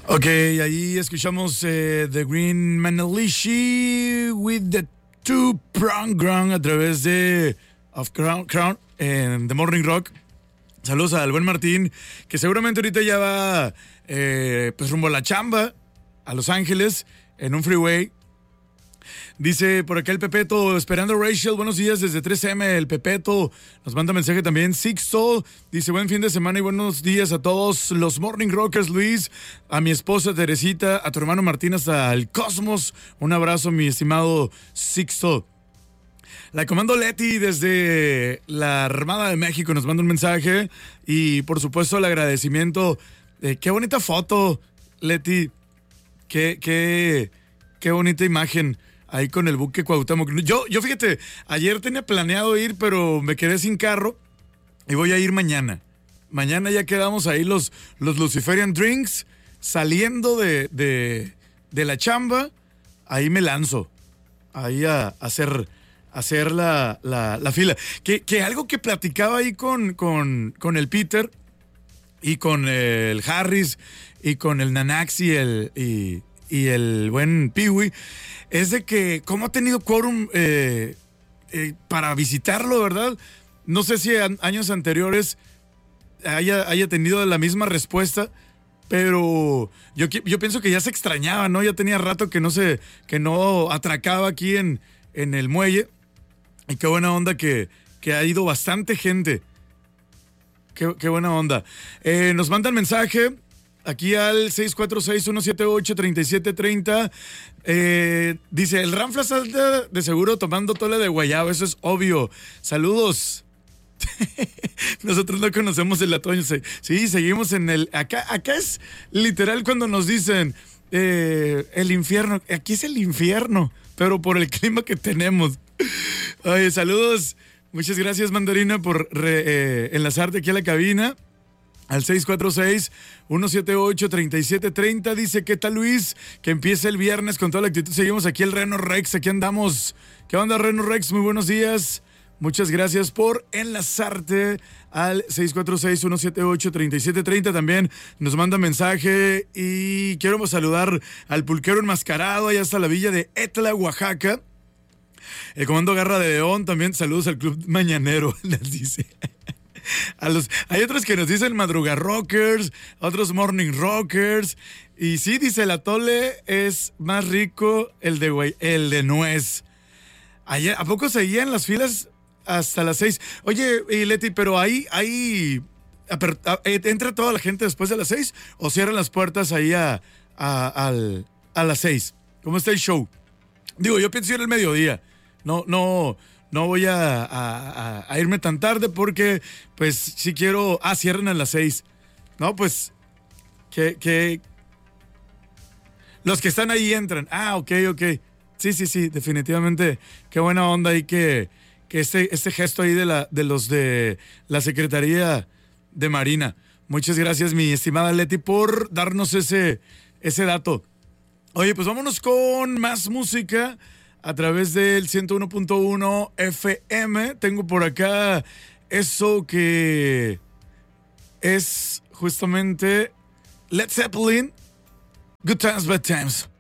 Ok, ahí escuchamos The Green Manalishi with the Two Prong Ground a través de Of Crown en The Morning Rock. Saludos al buen Martín, que seguramente ahorita ya va pues rumbo a la chamba, a Los Ángeles, en un freeway. Dice por acá el Pepeto, esperando Rachel, buenos días desde 3M, el Pepeto nos manda mensaje también. Sixto dice buen fin de semana y buenos días a todos los Morning Rockers, Luis, a mi esposa Teresita, a tu hermano Martín hasta el Cosmos, un abrazo mi estimado Sixto. La comando Leti desde la Armada de México nos manda un mensaje y por supuesto el agradecimiento. Qué bonita foto, Leti, qué bonita imagen. Ahí con el buque Cuauhtémoc. Yo fíjate, ayer tenía planeado ir, pero me quedé sin carro y voy a ir mañana. Mañana ya quedamos ahí los Luciferian Drinks saliendo de la chamba. Ahí me lanzo. Ahí a hacer la fila. Que algo que platicaba ahí con el Peter y con el Harris y con el Nanaxi y el buen Piwi, es de que cómo ha tenido quórum para visitarlo, ¿verdad? No sé si años anteriores haya tenido la misma respuesta, pero yo pienso que ya se extrañaba, ¿no? Ya tenía rato que no atracaba aquí en el muelle, y qué buena onda que ha ido bastante gente. Qué buena onda. Nos mandan mensaje aquí al 646-178-3730. Dice, el Ranfla salta de seguro tomando tole de guayabo, eso es obvio. Saludos. Nosotros no conocemos el atoño. Sí, seguimos en el... Acá es literal cuando nos dicen el infierno. Aquí es el infierno, pero por el clima que tenemos. Oye, saludos. Muchas gracias, Mandarina, por enlazarte aquí a la cabina. Al 646-178-3730. Dice, ¿qué tal, Luis? Que empiece el viernes con toda la actitud. Seguimos aquí el Reno Rex, aquí andamos. ¿Qué onda, Reno Rex? Muy buenos días. Muchas gracias por enlazarte al 646-178-3730. También nos manda mensaje y quiero saludar al pulquero enmascarado allá hasta la villa de Etla, Oaxaca. El comando Garra de León, también saludos al Club Mañanero, les dice. Hay otros que nos dicen Madruga Rockers, otros Morning Rockers. Y sí, dice, el atole es más rico el de nuez. Ayer, ¿a poco seguían las filas hasta las 6? Oye, y Leti, pero ahí ¿entra toda la gente después de las 6 o cierran las puertas ahí a las 6? ¿Cómo está el show? Digo, yo pienso ir al mediodía. No voy a irme tan tarde porque, pues, si quiero... cierran a las 6. No, pues, que los que están ahí entran. Ok. Sí, definitivamente. Qué buena onda ahí que este gesto ahí de los de la Secretaría de Marina. Muchas gracias, mi estimada Leti, por darnos ese dato. Oye, pues vámonos con más música a través del 101.1 FM. Tengo por acá eso que es justamente Led Zeppelin, Good Times, Bad Times.